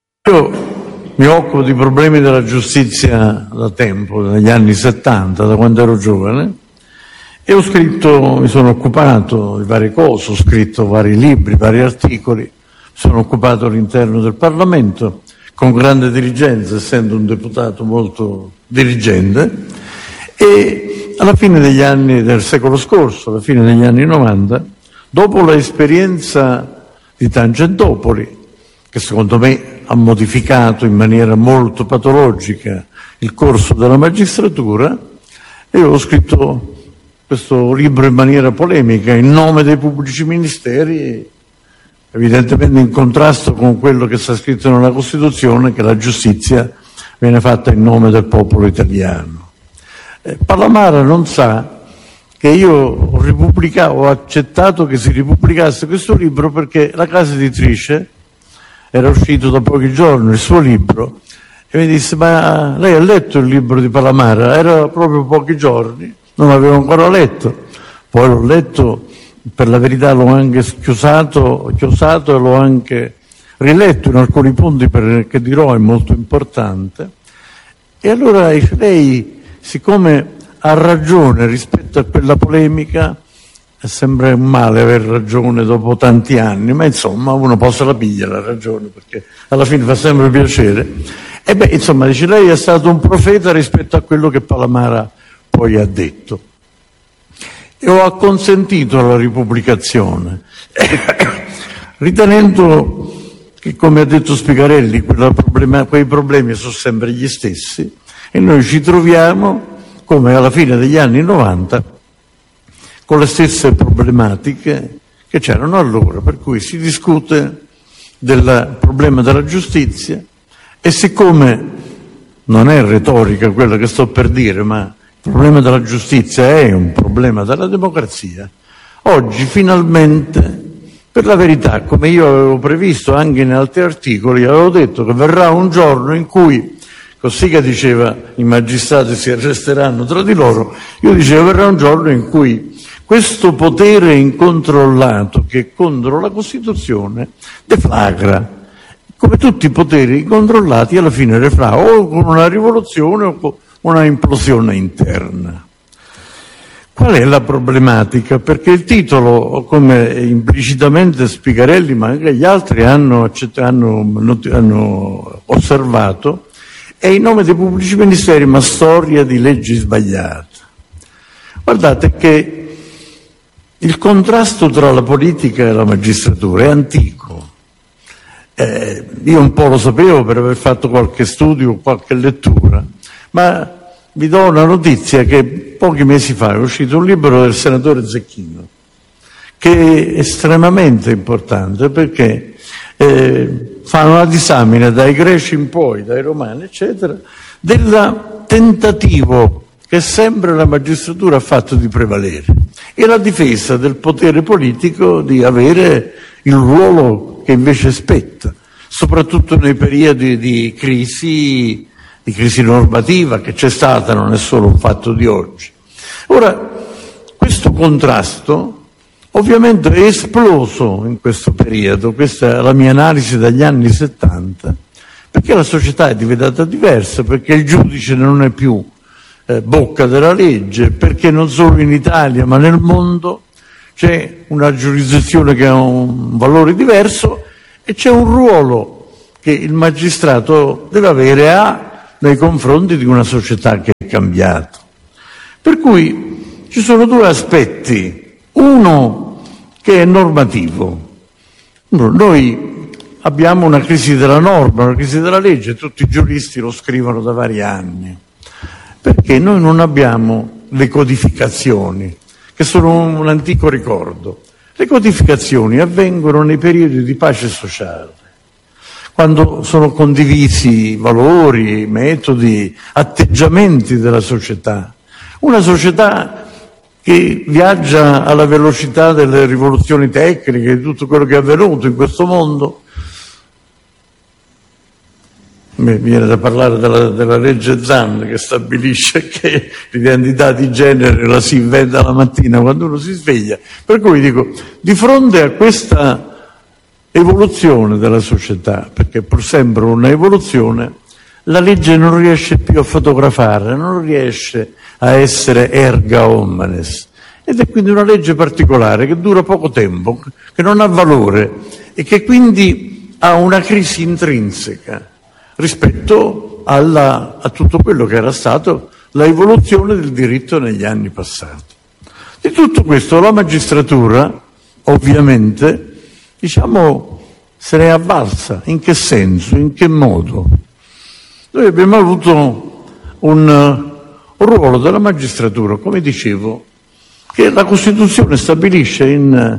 Io mi occupo di problemi della giustizia da tempo, dagli anni settanta, da quando ero giovane, e ho scritto, mi sono occupato di varie cose, ho scritto vari libri, vari articoli, mi sono occupato all'interno del Parlamento con grande diligenza, essendo un deputato molto dirigente, e alla fine degli anni del secolo scorso, alla fine degli anni novanta, dopo l'esperienza di Tangentopoli, che secondo me ha modificato in maniera molto patologica il corso della magistratura, io ho scritto questo libro in maniera polemica, In nome dei pubblici ministeri, evidentemente in contrasto con quello che sta scritto nella Costituzione, che la giustizia viene fatta in nome del popolo italiano. Palamara non sa che io ho, ripubblicato, ho accettato che si ripubblicasse questo libro perché la casa editrice, era uscito da pochi giorni il suo libro, e mi disse: ma lei ha letto il libro di Palamara? Era proprio pochi giorni, non l'avevo ancora letto. Poi l'ho letto, per la verità l'ho anche chiosato, chiosato e l'ho anche riletto in alcuni punti perché dirò è molto importante. E allora lei, siccome ha ragione rispetto a quella polemica, sembra un male aver ragione dopo tanti anni, ma insomma uno poi se la piglia la ragione, perché alla fine fa sempre piacere. E beh, insomma, dice, lei è stato un profeta rispetto a quello che Palamara poi ha detto. E ho acconsentito alla ripubblicazione, ritenendo che, come ha detto Spigarelli, quella problema, quei problemi sono sempre gli stessi, e noi ci troviamo, come alla fine degli anni novanta, con le stesse problematiche che c'erano allora, per cui si discute del problema della giustizia, e siccome non è retorica quello che sto per dire, ma il problema della giustizia è un problema della democrazia, oggi finalmente, per la verità, come io avevo previsto anche in altri articoli, avevo detto che verrà un giorno in cui, così che diceva i magistrati si arresteranno tra di loro, io dicevo verrà un giorno in cui questo potere incontrollato che è contro la Costituzione deflagra, come tutti i poteri incontrollati alla fine reflagra o con una rivoluzione o con una implosione interna. Qual è la problematica? Perché il titolo, come implicitamente Spigarelli ma anche gli altri hanno, hanno, hanno osservato, è In nome dei pubblici ministeri, ma storia di leggi sbagliate. Guardate che il contrasto tra la politica e la magistratura è antico. Eh, io un po' lo sapevo per aver fatto qualche studio, qualche lettura, ma vi do una notizia che pochi mesi fa è uscito un libro del senatore Zecchino, che è estremamente importante perché eh, fa una disamina dai greci in poi, dai romani eccetera, del tentativo che sempre la magistratura ha fatto di prevalere e la difesa del potere politico di avere il ruolo che invece spetta, soprattutto nei periodi di crisi, di crisi normativa che c'è stata, non è solo un fatto di oggi. Ora, questo contrasto ovviamente è esploso in questo periodo, questa è la mia analisi dagli anni settanta, Perché la società è diventata diversa, perché il giudice non è più eh, bocca della legge, perché non solo in Italia ma nel mondo c'è una giurisdizione che ha un valore diverso e c'è un ruolo che il magistrato deve avere ha nei confronti di una società che è cambiata. Per cui ci sono due aspetti, uno che è normativo. Noi abbiamo una crisi della norma, una crisi della legge, tutti i giuristi lo scrivono da vari anni, perché noi non abbiamo le codificazioni, che sono un antico ricordo. Le codificazioni avvengono nei periodi di pace sociale, quando sono condivisi valori, metodi, atteggiamenti della società. Una società che viaggia alla velocità delle rivoluzioni tecniche, di tutto quello che è avvenuto in questo mondo. Mi viene da parlare della, della legge Zan, che stabilisce che l'identità di genere la si inventa la mattina quando uno si sveglia. Per cui dico, di fronte a questa evoluzione della società, perché pur sempre una evoluzione, la legge non riesce più a fotografare, non riesce a essere erga omnes, ed è quindi una legge particolare che dura poco tempo, che non ha valore e che quindi ha una crisi intrinseca rispetto alla, a tutto quello che era stato la evoluzione del diritto negli anni passati. Di tutto questo la magistratura, ovviamente, diciamo, se ne è avvalsa. In che senso? In che modo? Noi abbiamo avuto un, un ruolo della magistratura, come dicevo, che la Costituzione stabilisce in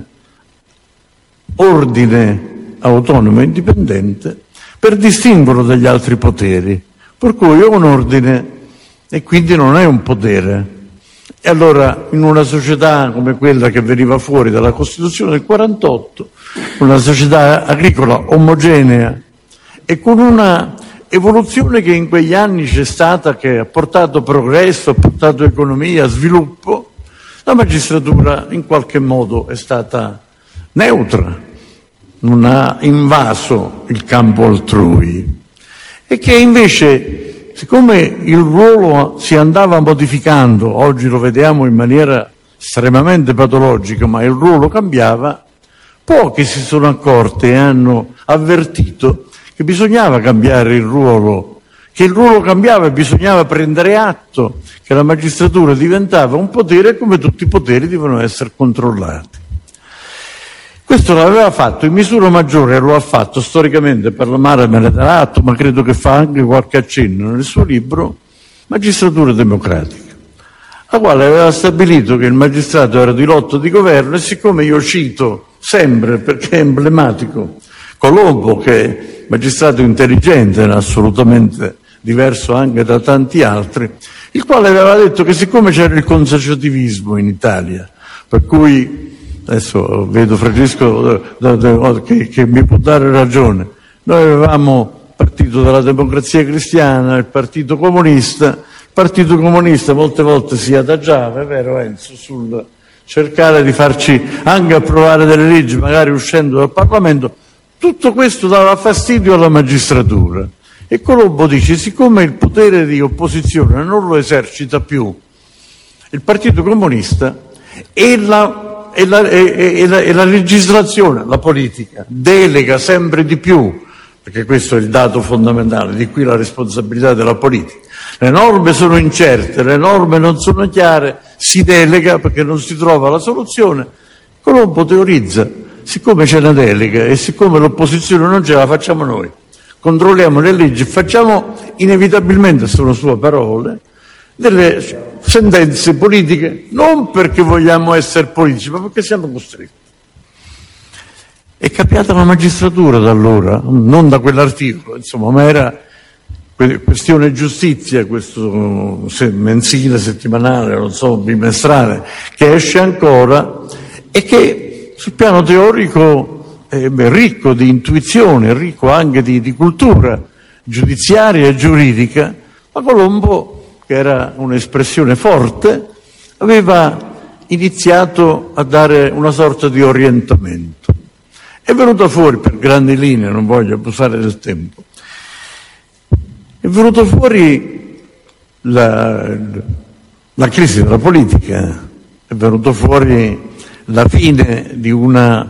ordine autonomo e indipendente per distinguerlo dagli altri poteri, per cui è un ordine e quindi non è un potere. E allora in una società come quella che veniva fuori dalla Costituzione del quarantotto, una società agricola omogenea e con una evoluzione che in quegli anni c'è stata, che ha portato progresso, ha portato economia, sviluppo, la magistratura in qualche modo è stata neutra, non ha invaso il campo altrui, e che invece, siccome il ruolo si andava modificando, oggi lo vediamo in maniera estremamente patologica, ma il ruolo cambiava, pochi si sono accorti e hanno avvertito che bisognava cambiare il ruolo, che il ruolo cambiava e bisognava prendere atto che la magistratura diventava un potere e come tutti i poteri devono essere controllati. Questo l'aveva fatto in misura maggiore, lo ha fatto storicamente, per la Mare me ne darà atto, ma credo che fa anche qualche accenno nel suo libro, Magistratura Democratica, la quale aveva stabilito che il magistrato era di lotto di governo, e siccome io cito sempre, perché è emblematico, Colombo, che è magistrato intelligente, assolutamente diverso anche da tanti altri, il quale aveva detto che siccome c'era il consociativismo in Italia, per cui adesso vedo Francesco che, che mi può dare ragione, noi avevamo il partito della Democrazia Cristiana, il partito comunista, il partito comunista molte volte si adagiava, è vero Enzo, sul cercare di farci anche approvare delle leggi, magari uscendo dal Parlamento. Tutto questo dava fastidio alla magistratura, e Colombo dice: siccome il potere di opposizione non lo esercita più il Partito Comunista, e la, e la, e, e la, e la legislazione, la politica, delega sempre di più, perché questo è il dato fondamentale, di qui la responsabilità della politica. Le norme sono incerte, le norme non sono chiare, si delega perché non si trova la soluzione. Colombo teorizza: siccome c'è una delega e siccome l'opposizione non ce la facciamo noi, controlliamo le leggi, facciamo inevitabilmente, sono sue parole, delle sentenze politiche, non perché vogliamo essere politici, ma perché siamo costretti. È cambiata la magistratura da allora, non da quell'articolo, insomma, ma era questione giustizia, questo mensile, settimanale, non so, bimestrale, che esce ancora e che sul piano teorico è ricco di intuizione, ricco anche di, di cultura giudiziaria e giuridica, ma Colombo, che era un'espressione forte, aveva iniziato a dare una sorta di orientamento. È venuta fuori, per grandi linee, non voglio abusare del tempo, è venuto fuori la, la crisi della politica, è venuto fuori la fine di una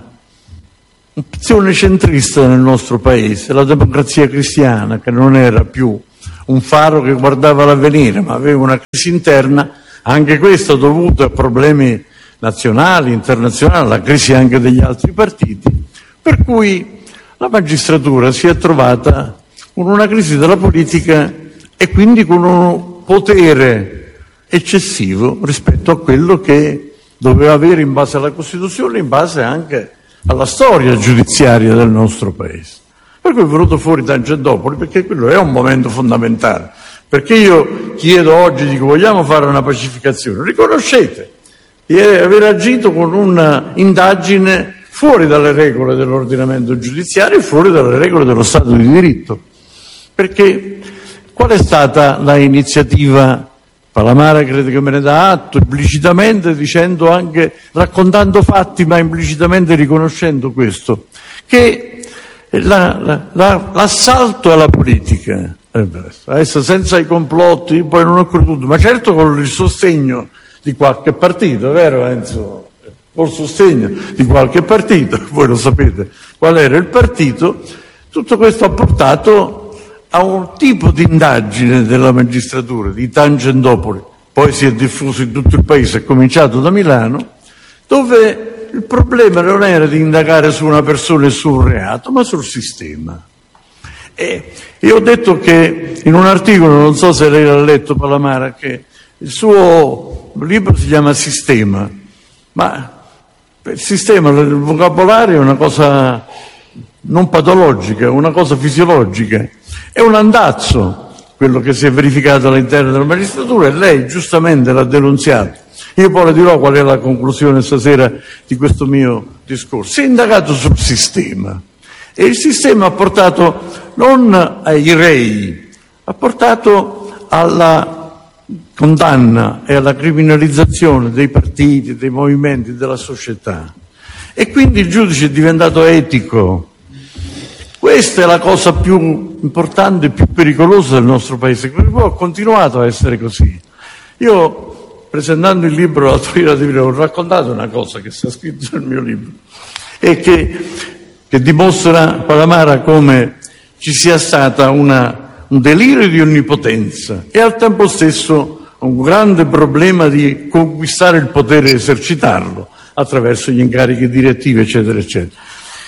opzione centrista nel nostro paese, la Democrazia Cristiana, che non era più un faro che guardava l'avvenire, ma aveva una crisi interna, anche questa dovuta a problemi nazionali, internazionali, la crisi anche degli altri partiti, per cui la magistratura si è trovata con una crisi della politica e quindi con un potere eccessivo rispetto a quello che doveva avere in base alla Costituzione, in base anche alla storia giudiziaria del nostro Paese. Per cui è venuto fuori Tangentopoli, perché quello è un momento fondamentale. Perché io chiedo oggi, dico, vogliamo fare una pacificazione? Riconoscete di aver agito con un'indagine fuori dalle regole dell'ordinamento giudiziario e fuori dalle regole dello Stato di diritto. Perché qual è stata la iniziativa? Palamara credo che me ne dà atto, implicitamente dicendo anche, raccontando fatti, ma implicitamente riconoscendo questo, che la, la, la, l'assalto alla politica, adesso senza i complotti, poi non ho creduto, ma certo con il sostegno di qualche partito, vero Enzo? Col sostegno di qualche partito, voi lo sapete qual era il partito, tutto questo ha portato a un tipo di indagine della magistratura di Tangentopoli, poi si è diffuso in tutto il paese, è cominciato da Milano, dove il problema non era di indagare su una persona e su un reato, ma sul sistema. E io ho detto che in un articolo, non so se lei l'ha letto Palamara, che il suo libro si chiama Sistema, ma il sistema, il vocabolario è una cosa non patologica, è una cosa fisiologica. È un andazzo quello che si è verificato all'interno della magistratura e lei giustamente l'ha denunziato. Io poi le dirò qual è la conclusione stasera di questo mio discorso. Si è indagato sul sistema e il sistema ha portato non ai rei, ha portato alla condanna e alla criminalizzazione dei partiti, dei movimenti, della società. E quindi il giudice è diventato etico. Questa è la cosa più importante e più pericolosa del nostro Paese, che poi ha continuato a essere così. Io, presentando il libro l'altro ieri, ho raccontato una cosa che sta scritto nel mio libro e che, che dimostra, Palamara, come ci sia stata una, un delirio di onnipotenza e al tempo stesso un grande problema di conquistare il potere e esercitarlo attraverso gli incarichi direttivi, eccetera, eccetera.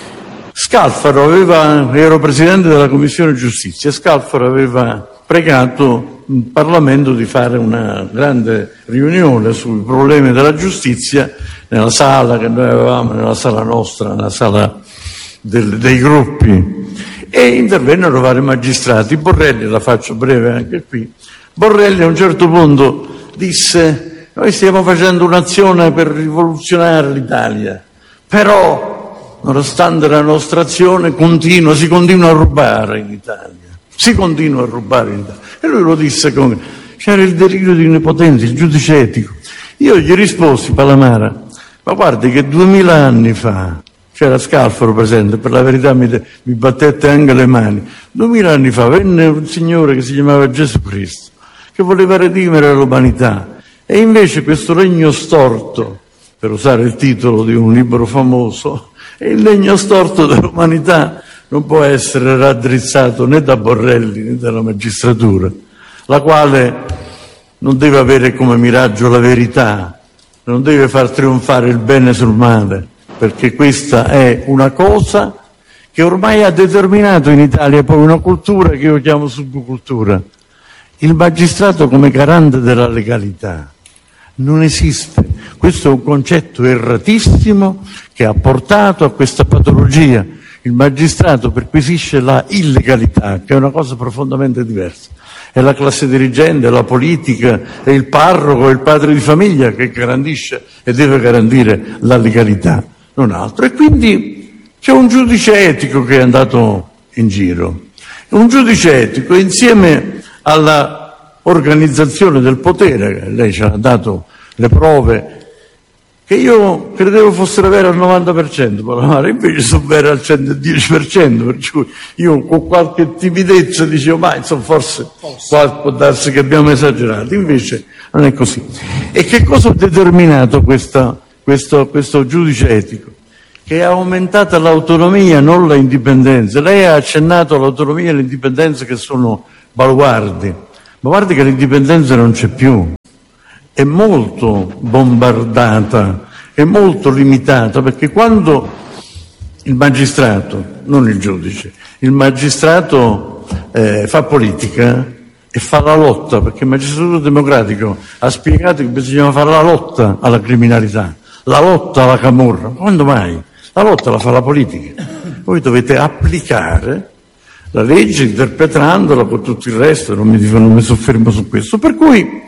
Scalfaro aveva, ero presidente della Commissione Giustizia, Scalfaro aveva pregato il Parlamento di fare una grande riunione sui problemi della giustizia nella sala che noi avevamo, nella sala nostra, nella sala del, dei gruppi, e intervennero vari magistrati. Borrelli, la faccio breve anche qui, Borrelli a un certo punto disse: noi stiamo facendo un'azione per rivoluzionare l'Italia, però nonostante la nostra azione continua, si continua a rubare in Italia, si continua a rubare in Italia. E lui lo disse come, c'era il delirio di onnipotenza, il giudice etico. Io gli risposi, Palamara, ma guardi che duemila anni fa, c'era Scalfaro presente, per la verità mi, mi battette anche le mani, duemila anni fa venne un signore che si chiamava Gesù Cristo, che voleva redimere l'umanità, e invece questo regno storto, per usare il titolo di un libro famoso, il legno storto dell'umanità non può essere raddrizzato né da Borrelli né dalla magistratura, la quale non deve avere come miraggio la verità, non deve far trionfare il bene sul male, perché questa è una cosa che ormai ha determinato in Italia poi una cultura che io chiamo subcultura. Il magistrato come garante della legalità non esiste. Questo è un concetto erratissimo che ha portato a questa patologia. Il magistrato perquisisce la illegalità, che è una cosa profondamente diversa. È la classe dirigente, è la politica, è il parroco, è il padre di famiglia che garantisce e deve garantire la legalità, non altro. E quindi c'è un giudice etico che è andato in giro. Un giudice etico insieme alla organizzazione del potere, lei ci ha dato le prove che io credevo fossero vere al novanta per cento, Palamara, invece sono vere al centodieci per cento, per cui io con qualche timidezza dicevo, ma insomma forse può darsi che abbiamo esagerato, invece non è così. E che cosa ha determinato questa, questo, questo giudice etico? Che ha aumentato l'autonomia, non la indipendenza. Lei ha accennato all'autonomia e all'indipendenza che sono baluardi, ma guardi che l'indipendenza non c'è più. È molto bombardata, è molto limitata, perché quando il magistrato, non il giudice, il magistrato eh, fa politica e fa la lotta, perché il magistrato democratico ha spiegato che bisognava fare la lotta alla criminalità, la lotta alla camorra. Quando mai? La lotta la fa la politica. Voi dovete applicare la legge interpretandola con tutto il resto, non mi, non mi soffermo su questo. Per cui,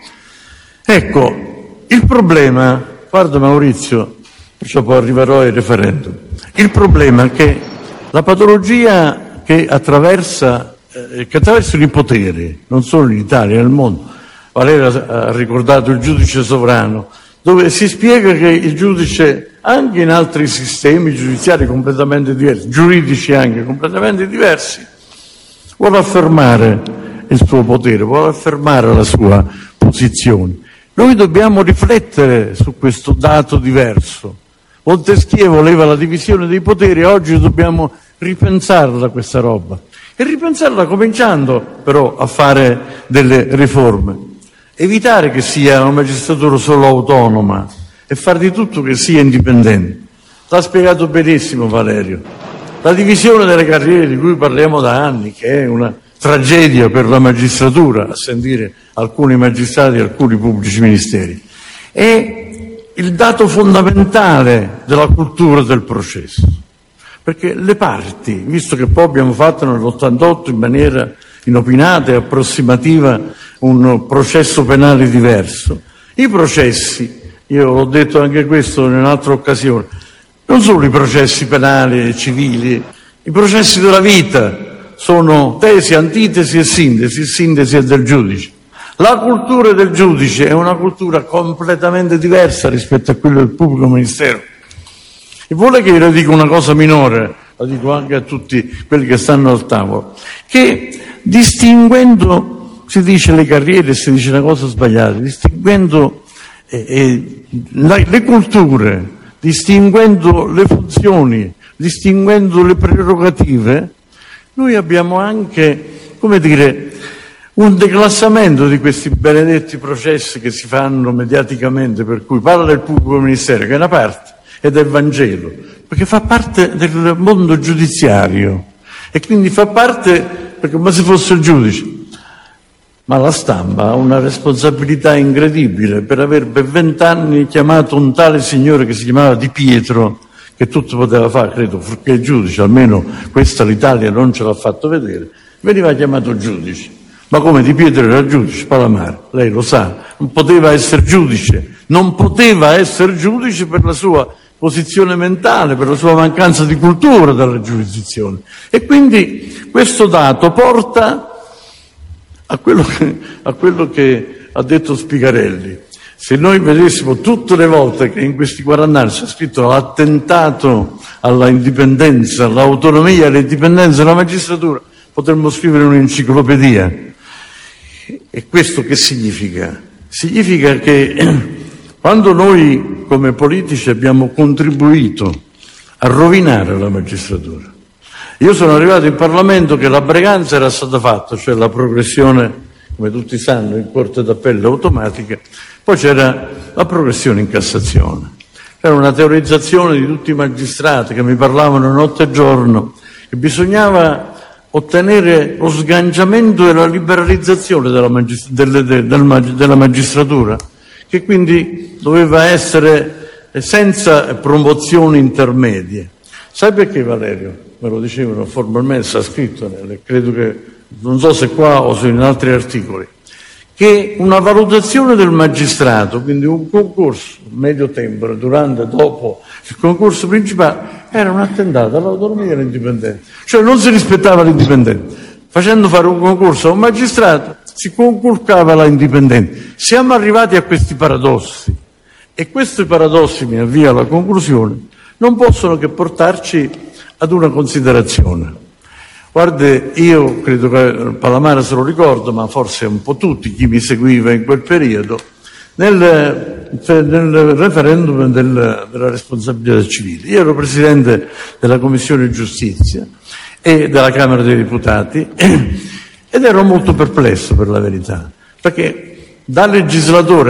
ecco, il problema, guarda Maurizio, perciò poi arriverò ai referendum, il problema è che la patologia che attraversa, eh, che attraversano i poteri, non solo in Italia, nel mondo, Valeria ha ricordato il giudice sovrano, dove si spiega che il giudice, anche in altri sistemi giudiziari completamente diversi, giuridici anche completamente diversi, vuole affermare il suo potere, vuole affermare la sua posizione. Noi dobbiamo riflettere su questo dato diverso. Montesquieu voleva la divisione dei poteri, oggi dobbiamo ripensarla questa roba. E ripensarla cominciando però a fare delle riforme. Evitare che sia una magistratura solo autonoma e far di tutto che sia indipendente. L'ha spiegato benissimo Valerio. La divisione delle carriere di cui parliamo da anni, che è una tragedia per la magistratura, a sentire alcuni magistrati e alcuni pubblici ministeri, è il dato fondamentale della cultura del processo. Perché le parti, visto che poi abbiamo fatto nell'ottantotto in maniera inopinata e approssimativa un processo penale diverso, i processi, io l'ho detto anche questo in un'altra occasione, non solo i processi penali e civili, i processi della vita sono tesi, antitesi e sintesi, sintesi è del giudice. La cultura del giudice è una cultura completamente diversa rispetto a quella del pubblico ministero. E vuole che io le dico una cosa minore, la dico anche a tutti quelli che stanno al tavolo, che distinguendo, si dice le carriere, si dice una cosa sbagliata, distinguendo eh, eh, la, le culture, distinguendo le funzioni, distinguendo le prerogative, noi abbiamo anche, come dire, un declassamento di questi benedetti processi che si fanno mediaticamente, per cui parla del pubblico ministero, che è una parte, e del Vangelo, perché fa parte del mondo giudiziario e quindi fa parte, perché come se fosse il giudice. Ma la stampa ha una responsabilità incredibile per aver per vent'anni chiamato un tale signore che si chiamava Di Pietro, che tutto poteva fare, credo, perché il giudice, almeno questa l'Italia non ce l'ha fatto vedere, veniva chiamato giudice. Ma come Di Pietro era giudice, Palamara, lei lo sa, non poteva essere giudice, non poteva essere giudice per la sua posizione mentale, per la sua mancanza di cultura della giurisdizione. E quindi questo dato porta a quello che, a quello che ha detto Spigarelli. Se noi vedessimo tutte le volte che in questi quaranta anni c'è scritto l'attentato alla indipendenza, all'autonomia e all'indipendenza della magistratura, potremmo scrivere un'enciclopedia. E questo che significa? Significa che quando noi come politici abbiamo contribuito a rovinare la magistratura, io sono arrivato in Parlamento che la Breganza era stata fatta, cioè la progressione, come tutti sanno, in Corte d'Appello automatica, poi c'era la progressione in Cassazione. C'era una teorizzazione di tutti i magistrati che mi parlavano notte e giorno, che bisognava ottenere lo sganciamento e la liberalizzazione della, magist- delle, de- del mag- della magistratura, che quindi doveva essere senza promozioni intermedie. Sai perché, Valerio? Me lo dicevano formalmente, sta scritto, nelle, credo che, non so se qua o se in altri articoli, che una valutazione del magistrato, quindi un concorso medio tempo, durante e dopo il concorso principale, era un attentato all'autonomia e all'indipendenza. Cioè non si rispettava l'indipendenza. Facendo fare un concorso a un magistrato si conculcava la indipendenza. Siamo arrivati a questi paradossi E questi paradossi, mi avvio alla conclusione, non possono che portarci ad una considerazione. Guardi, io credo che Palamara se lo ricordo, ma forse un po' tutti, chi mi seguiva in quel periodo, nel, nel referendum del, della responsabilità civile. Io ero presidente della Commissione Giustizia e della Camera dei Deputati ed ero molto perplesso, per la verità, perché da legislatore